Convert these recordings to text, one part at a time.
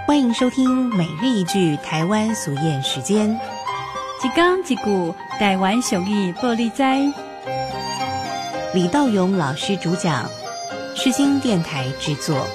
欢迎收听每日一句台湾俗谚时间。 一讲一句台湾俗语报你知。 李道勇老师主讲，世新电台制作。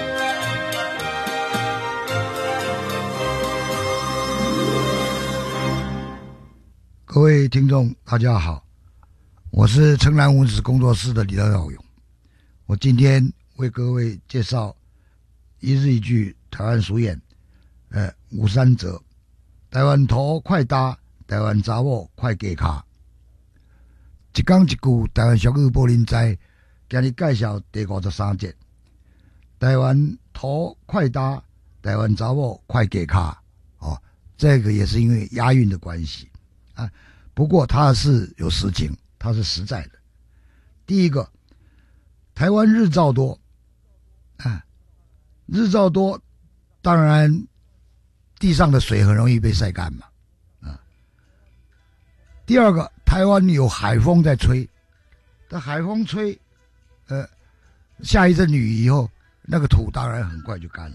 各位听众大家好，我是城南文史工作室的李道勇。我今天为各位介绍一日一句台湾俗谚吴三则：台湾土快打，台湾查某快加卡。一讲一句台湾俗语报恁知，今日介绍第53节。台湾土快打，台湾查某快加卡。这个也是因为押韵的关系啊。不过它是有实情，它是实在的。第一个，台湾日照多啊，日照多，当然地上的水很容易被晒干嘛啊。第二个，台湾有海风在吹，但海风吹下一阵雨以后，那个土当然很快就干了。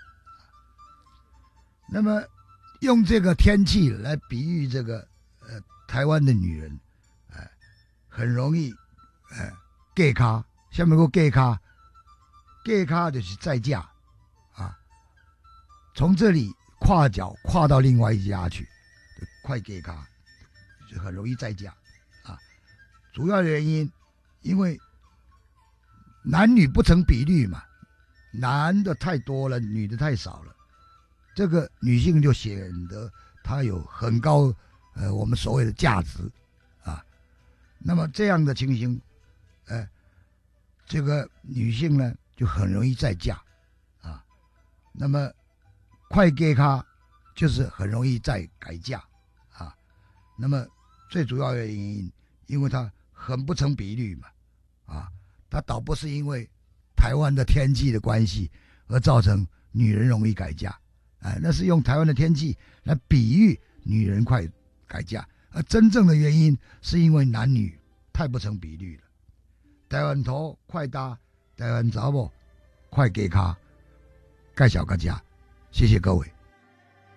那么用这个天气来比喻这个台湾的女人很容易嫁卡。下面个嫁卡，嫁卡就是再嫁啊，从这里跨脚跨到另外一家去，快嫁卡就很容易再嫁啊。主要原因因为男女不成比例嘛，男的太多了，女的太少了，这个女性就显得她有很高我们所谓的价值啊。那么这样的情形这个女性呢就很容易再嫁啊。那么快嫁卡就是很容易再改嫁啊。那么最主要的原因，因为它很不成比例嘛啊，它倒不是因为台湾的天气的关系而造成女人容易改嫁那是用台湾的天气来比喻女人快改嫁，而真正的原因是因为男女太不成比例了。台湾土快打，台湾查某快加卡，介绍大家，谢谢各位。